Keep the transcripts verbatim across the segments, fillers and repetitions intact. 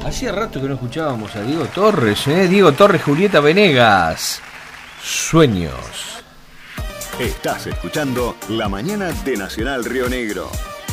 Hacía rato que no escuchábamos a Diego Torres, ¿eh? Diego Torres, Julieta Venegas. Sueños. Estás escuchando La Mañana de Nacional Río Negro.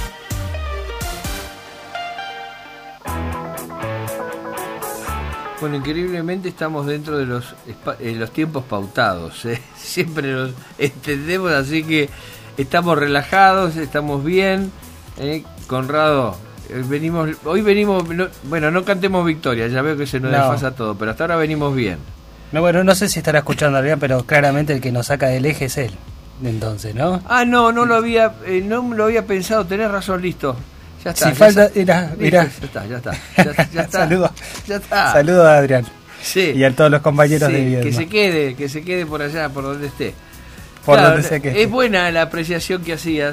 Bueno, increíblemente estamos dentro de los, eh, los tiempos pautados, ¿eh? Siempre los entendemos, así que estamos relajados, estamos bien. ¿eh? Conrado, eh, venimos, hoy venimos, no, bueno, no cantemos victoria, ya veo que se nos no. desfasa todo, pero hasta ahora venimos bien. No, bueno, no sé si estará escuchando Adrián, pero claramente el que nos saca del eje es él, entonces, ¿no? Ah, no, no lo había, eh, no lo había pensado, tenés razón, listo. Ya está. Si ya falta, está, mirá, mirá. Ya está, ya está. Ya, ya está. Saludos. Ya está. Saludos a Adrián. Sí. Y a todos los compañeros sí, de Viedma. Que se quede, que se quede por allá, por donde esté. Por claro, donde sea que esté. Es buena la apreciación que hacías.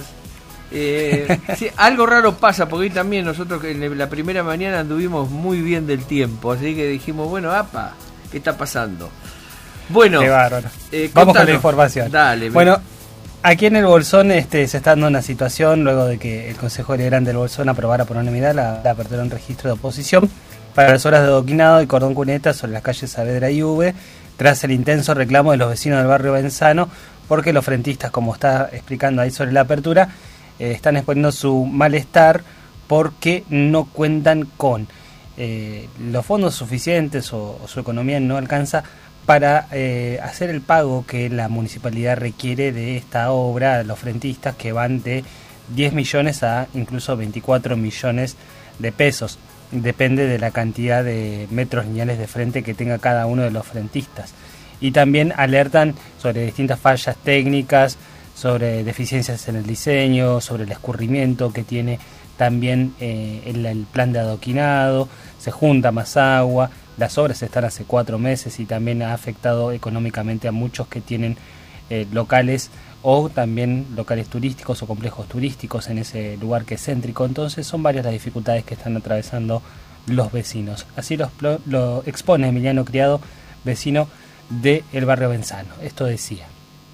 Eh, sí, algo raro pasa, porque hoy también nosotros en la primera mañana anduvimos muy bien del tiempo, así que dijimos, bueno, apa, ¿qué está pasando? Bueno, qué bárbaro. Eh, Vamos con la información. Dale. Bueno, aquí en el Bolsón este, se está dando una situación luego de que el Consejo Deliberante del Bolsón aprobara por unanimidad la, la apertura de un registro de oposición para las obras de adoquinado y cordón cuneta sobre las calles Saavedra y Uve, tras el intenso reclamo de los vecinos del barrio Benzano, porque los frentistas, como está explicando ahí sobre la apertura, eh, están exponiendo su malestar porque no cuentan con eh, los fondos suficientes o, o su economía no alcanza para eh, hacer el pago que la municipalidad requiere de esta obra, los frentistas, que van de diez millones a incluso veinticuatro millones de pesos. Depende de la cantidad de metros lineales de frente que tenga cada uno de los frentistas. Y también alertan sobre distintas fallas técnicas, sobre deficiencias en el diseño, sobre el escurrimiento que tiene también eh, el, el plan de adoquinado, se junta más agua. Las obras están hace cuatro meses y también ha afectado económicamente a muchos que tienen eh, locales o también locales turísticos o complejos turísticos en ese lugar que es céntrico. Entonces son varias las dificultades que están atravesando los vecinos. Así lo, lo expone Emiliano Criado, vecino del barrio Benzano. Esto decía.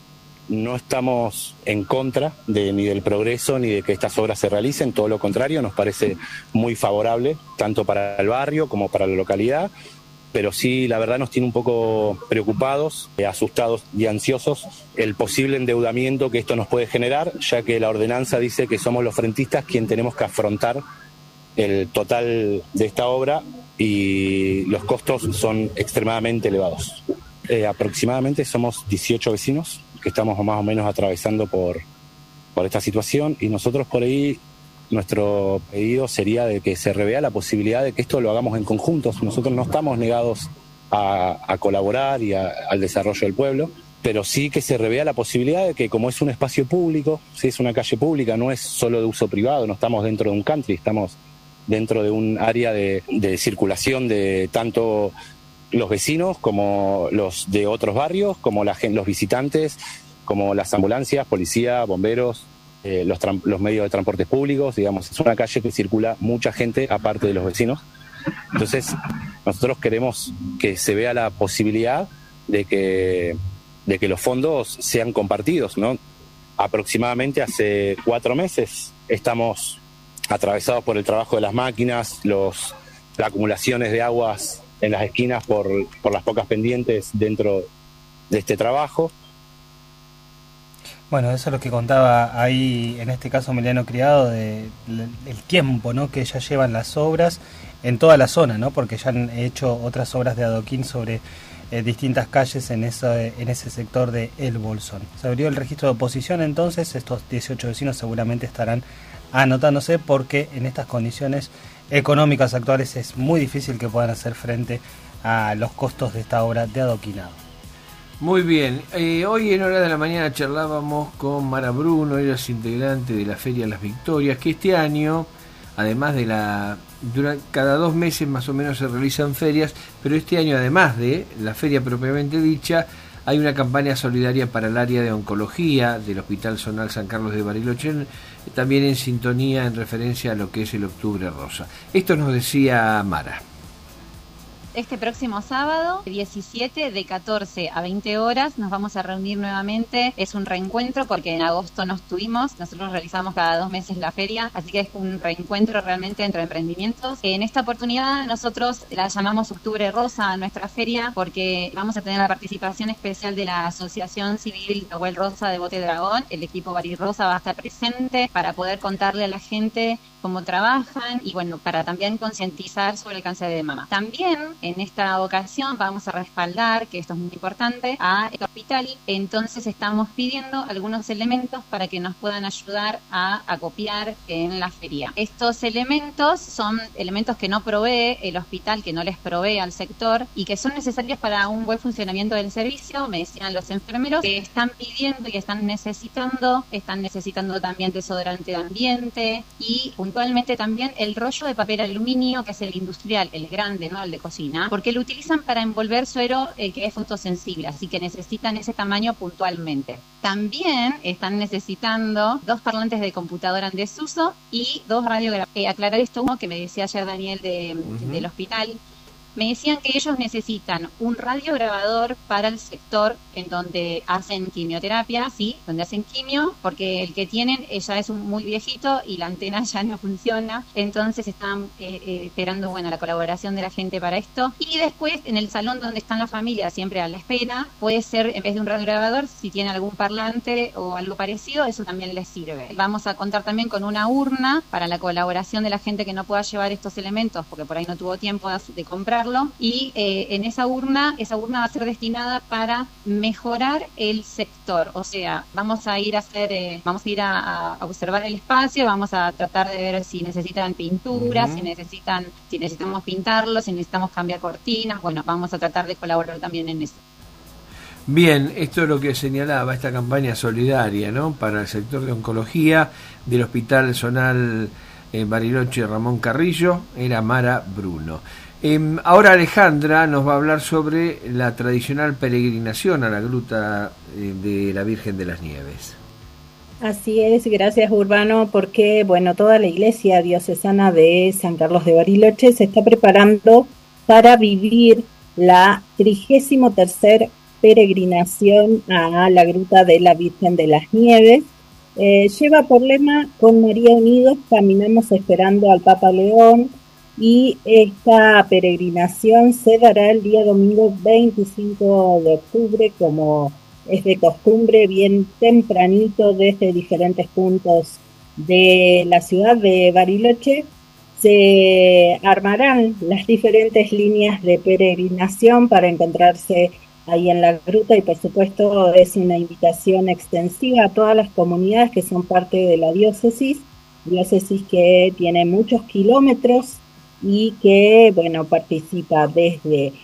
No estamos en contra de, ni del progreso ni de que estas obras se realicen, todo lo contrario, nos parece muy favorable, tanto para el barrio como para la localidad, pero sí, la verdad nos tiene un poco preocupados, eh, asustados y ansiosos el posible endeudamiento que esto nos puede generar, ya que la ordenanza dice que somos los frentistas quien tenemos que afrontar el total de esta obra y los costos son extremadamente elevados. Eh, aproximadamente somos dieciocho vecinos que estamos más o menos atravesando por, por esta situación y nosotros por ahí, nuestro pedido sería de que se revea la posibilidad de que esto lo hagamos en conjunto. Nosotros no estamos negados a, a colaborar y a, al desarrollo del pueblo, pero sí que se revea la posibilidad de que como es un espacio público, si es una calle pública, no es solo de uso privado, no estamos dentro de un country, estamos dentro de un área de, de circulación de tanto los vecinos como los de otros barrios, como la, los visitantes, como las ambulancias, policía, bomberos, eh, los, los medios de transportes públicos, digamos, es una calle que circula mucha gente aparte de los vecinos. Entonces, nosotros queremos que se vea la posibilidad de que, de que los fondos sean compartidos, ¿no? Aproximadamente hace cuatro meses estamos atravesados por el trabajo de las máquinas, los, las acumulaciones de aguas en las esquinas por, por las pocas pendientes dentro de este trabajo. Bueno, eso es lo que contaba ahí, en este caso Emiliano Criado, de, de, el tiempo, ¿no?, que ya llevan las obras en toda la zona, ¿no?, porque ya han hecho otras obras de adoquín sobre eh, distintas calles en, eso, en ese sector de El Bolsón. Se abrió el registro de oposición, entonces estos dieciocho vecinos seguramente estarán anotándose porque en estas condiciones económicas actuales es muy difícil que puedan hacer frente a los costos de esta obra de adoquinado. Muy bien, eh, hoy en hora de la mañana charlábamos con Mara Bruno, ella es integrante de la Feria Las Victorias, que este año, además de la... Durante, cada dos meses más o menos se realizan ferias, pero este año, además de la feria propiamente dicha, hay una campaña solidaria para el área de oncología del Hospital Zonal San Carlos de Bariloche, también en sintonía en referencia a lo que es el Octubre Rosa. Esto nos decía Mara. Este próximo sábado, diecisiete, de catorce a veinte horas, nos vamos a reunir nuevamente. Es un reencuentro porque en agosto no estuvimos. Nosotros realizamos cada dos meses la feria, así que es un reencuentro realmente entre emprendimientos. En esta oportunidad nosotros la llamamos Octubre Rosa a nuestra feria porque vamos a tener la participación especial de la Asociación Civil Nahuel Rosa de Bote Dragón. El equipo Bari Rosa va a estar presente para poder contarle a la gente cómo trabajan y bueno, para también concientizar sobre el cáncer de mama. También en esta ocasión vamos a respaldar, que esto es muy importante, a este hospital. Entonces estamos pidiendo algunos elementos para que nos puedan ayudar a acopiar en la feria. Estos elementos son elementos que no provee el hospital, que no les provee al sector y que son necesarios para un buen funcionamiento del servicio. Me decían los enfermeros que están pidiendo y están necesitando, están necesitando también desodorante de ambiente y puntualmente también el rollo de papel aluminio, que es el industrial, el grande, no el de cocina, porque lo utilizan para envolver suero eh, que es fotosensible, así que necesitan ese tamaño puntualmente. También están necesitando dos parlantes de computadora en desuso y dos radiografías. Eh, aclarar esto uno que me decía ayer Daniel de, uh-huh. del hospital. Me decían que ellos necesitan un radiograbador para el sector en donde hacen quimioterapia, sí, donde hacen quimio, porque el que tienen ya es un muy viejito y la antena ya no funciona, entonces están eh, eh, esperando bueno la colaboración de la gente para esto. Y después en el salón donde están las familias, siempre a la espera, puede ser en vez de un radiograbador, si tiene algún parlante o algo parecido, eso también les sirve. Vamos a contar también con una urna para la colaboración de la gente que no pueda llevar estos elementos, porque por ahí no tuvo tiempo de comprar. Y eh, en esa urna, esa urna va a ser destinada para mejorar el sector, o sea, vamos a ir a hacer, eh, vamos a ir a, a observar el espacio, vamos a tratar de ver si necesitan pintura, uh-huh. si necesitan, si necesitamos pintarlo, si necesitamos cambiar cortinas, bueno, vamos a tratar de colaborar también en eso. Bien, esto es lo que señalaba esta campaña solidaria, ¿no? Para el sector de oncología del Hospital Zonal eh, Bariloche Ramón Carrillo, era Mara Bruno. Eh, ahora Alejandra nos va a hablar sobre la tradicional peregrinación a la Gruta eh, de la Virgen de las Nieves. Así es, gracias Urbano, porque bueno, toda la iglesia diocesana de San Carlos de Bariloche se está preparando para vivir la trigésimo tercer peregrinación a la Gruta de la Virgen de las Nieves. Eh, lleva por lema Con María Unidos caminamos esperando al Papa León. Y esta peregrinación se dará el día domingo veinticinco de octubre, como es de costumbre, bien tempranito desde diferentes puntos de la ciudad de Bariloche. Se armarán las diferentes líneas de peregrinación para encontrarse ahí en la gruta y por supuesto es una invitación extensiva a todas las comunidades que son parte de la diócesis, diócesis que tiene muchos kilómetros y que, bueno, participa desde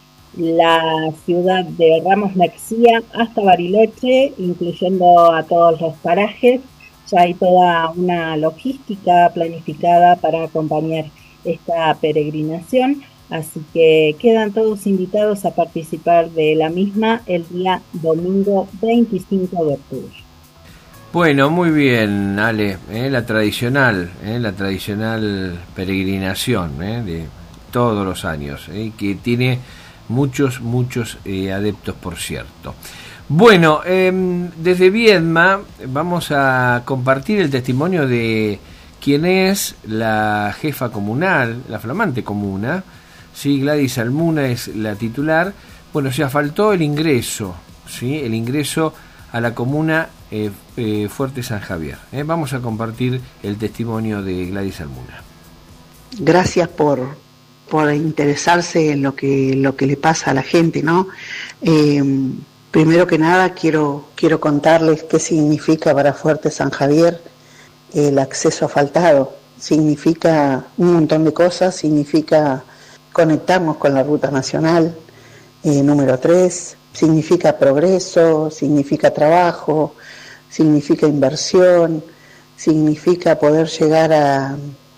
la ciudad de Ramos Mexía hasta Bariloche, incluyendo a todos los parajes. Ya hay toda una logística planificada para acompañar esta peregrinación, así que quedan todos invitados a participar de la misma el día domingo veinticinco de octubre. Bueno, muy bien, Ale, ¿eh? la tradicional, ¿eh? la tradicional peregrinación ¿eh? de todos los años, ¿eh? que tiene muchos, muchos eh, adeptos, por cierto. Bueno, eh, desde Viedma vamos a compartir el testimonio de quien es la jefa comunal, la flamante comuna, sí, Gladys Almuna es la titular. Bueno, se asfaltó el ingreso, sí, el ingreso a la comuna eh, eh, Fuerte San Javier. Eh. Vamos a compartir el testimonio de Gladys Almuna. Gracias por, por interesarse en lo que, lo que le pasa a la gente, ¿no? Eh, primero que nada quiero, quiero contarles qué significa para Fuerte San Javier el acceso asfaltado. Significa un montón de cosas, significa conectarnos con la ruta nacional eh, número tres, significa progreso, significa trabajo, significa inversión, significa poder llegar a,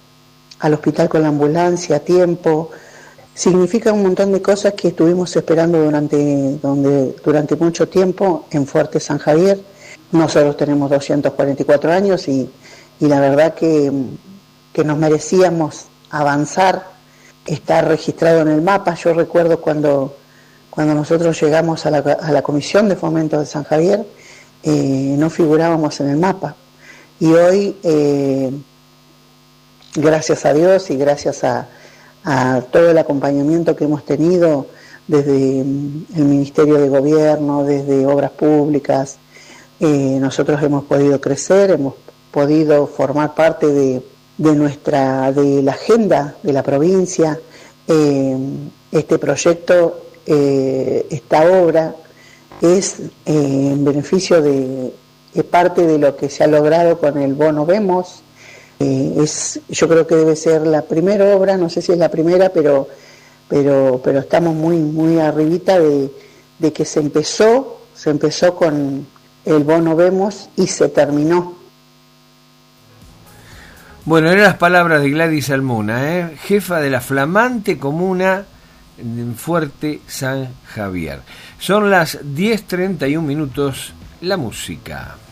al hospital con la ambulancia a tiempo, significa un montón de cosas que estuvimos esperando durante, donde, durante mucho tiempo en Fuerte San Javier. Nosotros tenemos doscientos cuarenta y cuatro años y, y la verdad que, que nos merecíamos avanzar está registrado en el mapa. Yo recuerdo cuando, cuando nosotros llegamos a la, a la Comisión de Fomento de San Javier, eh, no figurábamos en el mapa. Y hoy, eh, gracias a Dios y gracias a, a todo el acompañamiento que hemos tenido desde el Ministerio de Gobierno, desde Obras Públicas, eh, nosotros hemos podido crecer, hemos podido formar parte de, de nuestra, de la agenda de la provincia. Eh, este proyecto, eh, esta obra, es eh, en beneficio de, de parte de lo que se ha logrado con el bono Vemos. Eh, es, yo creo que debe ser la primera obra, no sé si es la primera, pero pero pero estamos muy muy arribita de, de que se empezó, se empezó con el bono Vemos y se terminó. Bueno, eran las palabras de Gladys Almuna, ¿eh? jefa de la flamante comuna en Fuerte San Javier. Son las diez treinta y un minutos, la música.